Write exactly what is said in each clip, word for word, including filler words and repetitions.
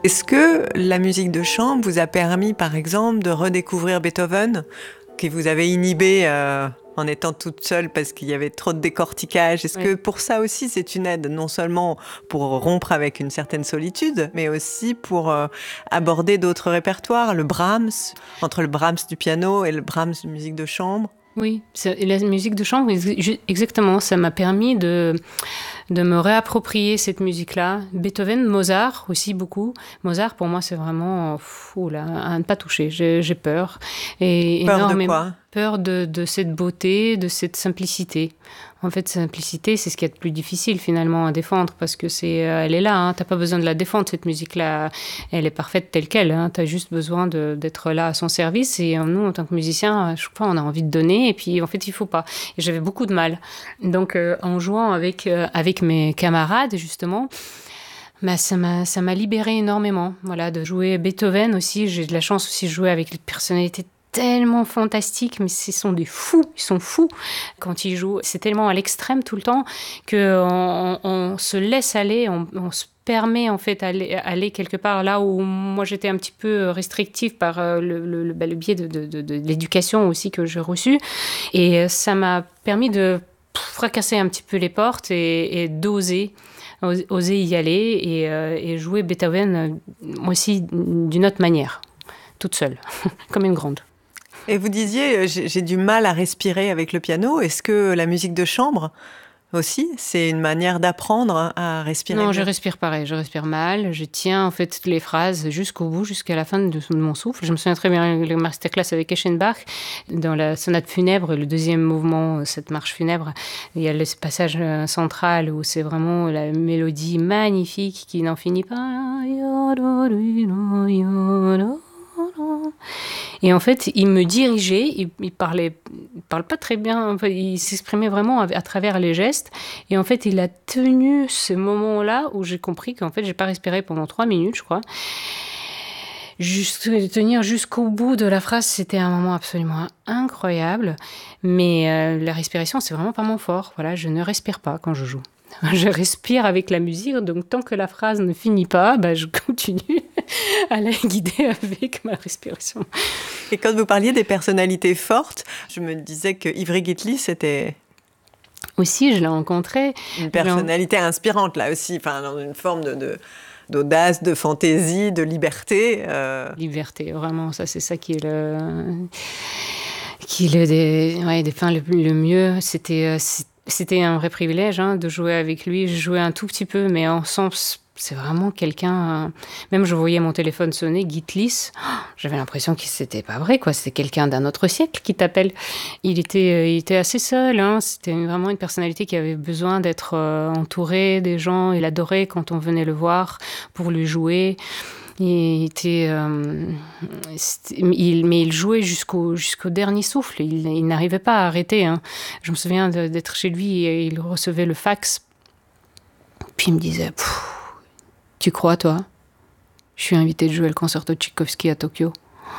Est-ce que la musique de chambre vous a permis, par exemple, de redécouvrir Beethoven, que vous avez inhibé euh, en étant toute seule parce qu'il y avait trop de décortiquage? Est-ce Ouais. que pour ça aussi, c'est une aide, non seulement pour rompre avec une certaine solitude, mais aussi pour euh, aborder d'autres répertoires, le Brahms, entre le Brahms du piano et le Brahms de musique de chambre? Oui, c'est- et la musique de chambre, ex- exactement, ça m'a permis de, de me réapproprier cette musique-là. Beethoven, Mozart aussi beaucoup. Mozart, pour moi, c'est vraiment fou, là, à ne pas toucher. J'ai, j'ai peur. Et Peur de énormément quoi? peur de, de cette beauté, de cette simplicité. En fait, simplicité, c'est ce qui est le plus difficile finalement à défendre parce que c'est, euh, elle est là. Hein, t'as pas besoin de la défendre, cette musique-là. Elle est parfaite telle qu'elle. Hein, t'as juste besoin de, d'être là à son service. Et euh, nous, en tant que musiciens, je crois, on a envie de donner. Et puis, en fait, il faut pas. Et j'avais beaucoup de mal. Donc, euh, en jouant avec, euh, avec mes camarades, justement, bah, ça m'a, ça m'a libéré énormément. Voilà, de jouer Beethoven aussi. J'ai de la chance aussi de jouer avec les personnalités tellement fantastiques, mais ce sont des fous, ils sont fous quand ils jouent. C'est tellement à l'extrême tout le temps qu'on on, on se laisse aller, on, on se permet en fait aller, aller quelque part là où moi j'étais un petit peu restrictive par le, le, le, bah, le biais de, de, de, de l'éducation aussi que j'ai reçue. Et ça m'a permis de fracasser un petit peu les portes et, et d'oser oser y aller et, euh, et jouer Beethoven moi aussi d'une autre manière, toute seule, comme une grande. Et vous disiez, j'ai, j'ai du mal à respirer avec le piano. Est-ce que la musique de chambre aussi, c'est une manière d'apprendre à respirer Non, mieux? je respire pareil, je respire mal, je tiens en fait les phrases jusqu'au bout, jusqu'à la fin de, de mon souffle. Je me souviens très bien le masterclass avec Eschenbach, dans la sonate funèbre, le deuxième mouvement, cette marche funèbre, il y a le passage central où c'est vraiment la mélodie magnifique qui n'en finit pas. Et en fait, il me dirigeait, il, il parlait, il parle pas très bien, il s'exprimait vraiment à, à travers les gestes. Et en fait, il a tenu ce moment-là où j'ai compris qu'en fait, j'ai pas respiré pendant trois minutes, je crois. Juste, tenir jusqu'au bout de la phrase, c'était un moment absolument incroyable. Mais euh, la respiration, c'est vraiment pas mon fort. Voilà, je ne respire pas quand je joue. Je respire avec la musique, donc tant que la phrase ne finit pas, bah, je continue à la guider avec ma respiration. Et quand vous parliez des personnalités fortes, je me disais que Ivry Guitlis, c'était... Aussi, je l'ai rencontré. Une personnalité l'ai... inspirante, là aussi, enfin, dans une forme de... de... d'audace, de fantaisie, de liberté. Euh... Liberté, vraiment, ça c'est ça qui est le, qui est le, des... ouais, des... enfin, le, le mieux. C'était, c'était un vrai privilège hein, de jouer avec lui. Je jouais un tout petit peu, mais ensemble, c'est vraiment quelqu'un. Même je voyais mon téléphone sonner, Guitlis, j'avais l'impression que c'était pas vrai, quoi. C'était quelqu'un d'un autre siècle qui t'appelle. Il était, il était assez seul. Hein. C'était vraiment une personnalité qui avait besoin d'être entouré des gens. Il adorait quand on venait le voir pour lui jouer. Il était, euh, il, mais il jouait jusqu'au, jusqu'au dernier souffle. Il, il n'arrivait pas à arrêter. Hein. Je me souviens de, d'être chez lui et il recevait le fax. Puis il me disait, tu crois, toi? Je suis invitée de jouer le concerto de Tchaïkovski à Tokyo.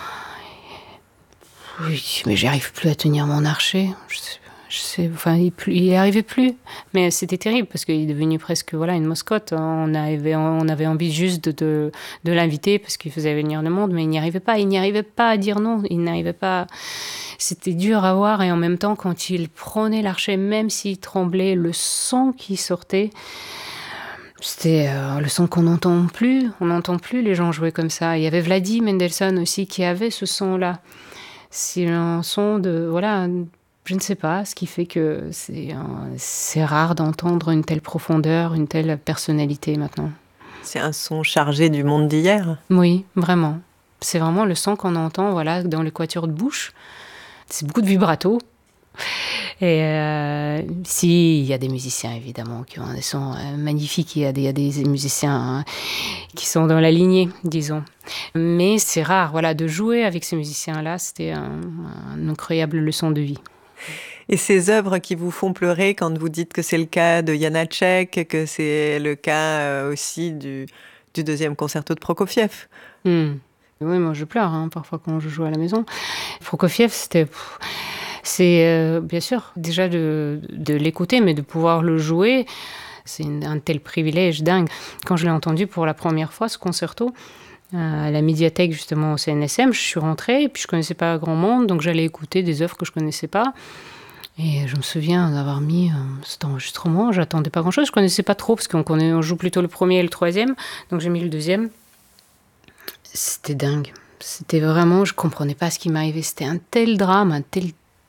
Oui, mais j'arrive plus à tenir mon archet. Je sais, je sais, enfin, il, il arrivait plus. Mais c'était terrible parce qu'il est devenu presque voilà, une mascotte. On avait, on avait envie juste de, de, de l'inviter parce qu'il faisait venir le monde, mais il n'y arrivait pas. Il n'y arrivait pas à dire non. Il n'arrivait pas. C'était dur à voir et en même temps, quand il prenait l'archet, même s'il tremblait, le son qui sortait. C'était euh, le son qu'on n'entend plus. On n'entend plus les gens jouer comme ça. Il y avait Vladimir Mendelssohn aussi qui avait ce son-là. C'est un son de... Voilà, je ne sais pas, ce qui fait que c'est, euh, c'est rare d'entendre une telle profondeur, une telle personnalité maintenant. C'est un son chargé du monde d'hier? Oui, vraiment. C'est vraiment le son qu'on entend voilà, dans l'équature de bouche. C'est beaucoup de vibrato. Et euh, si, il y a des musiciens évidemment qui ont des sons euh, magnifiques, il y a des, il y a des musiciens hein, qui sont dans la lignée, disons. Mais c'est rare, voilà, de jouer avec ces musiciens-là, c'était un, une incroyable leçon de vie. Et ces œuvres qui vous font pleurer quand vous dites que c'est le cas de Janáček, que c'est le cas aussi du, du deuxième concerto de Prokofiev. Mmh. Oui, moi je pleure hein, parfois quand je joue à la maison. Prokofiev, c'était... C'est euh, bien sûr déjà de, de l'écouter, mais de pouvoir le jouer, C'est une, un tel privilège dingue. Quand je l'ai entendu pour la première fois, ce concerto, à la médiathèque justement au C N S M, je suis rentrée et puis je connaissais pas grand monde, donc j'allais écouter des œuvres que je connaissais pas. Et je me souviens d'avoir mis euh, cet enregistrement, j'attendais pas grand chose, je connaissais pas trop parce qu'on connaît, on joue plutôt le premier et le troisième, donc j'ai mis le deuxième. C'était dingue, c'était vraiment, je comprenais pas ce qui m'arrivait, c'était un tel drame, un tel...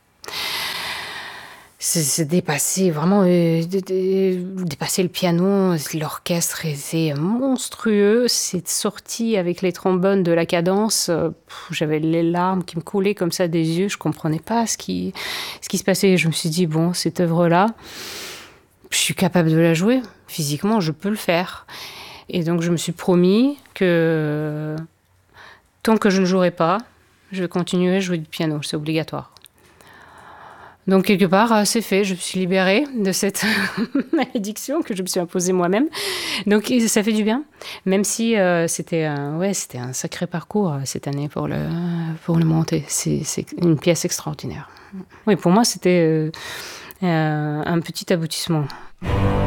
C'est, c'est dépassé, vraiment, euh, dé- dé- dépasser le piano, l'orchestre était monstrueux, c'est sorti avec les trombones de la cadence, euh, pff, j'avais les larmes qui me coulaient comme ça des yeux, je comprenais pas ce qui, ce qui se passait. Je me suis dit, bon, cette œuvre-là, je suis capable de la jouer, physiquement, je peux le faire. Et donc je me suis promis que tant que je ne jouerai pas, je vais continuer à jouer du piano, c'est obligatoire. Donc, quelque part, c'est fait. Je me suis libérée de cette malédiction que je me suis imposée moi-même. Donc, ça fait du bien. Même si euh, c'était, un, ouais, c'était un sacré parcours cette année pour le, pour le monter. C'est, c'est une pièce extraordinaire. Oui, pour moi, c'était euh, euh, un petit aboutissement.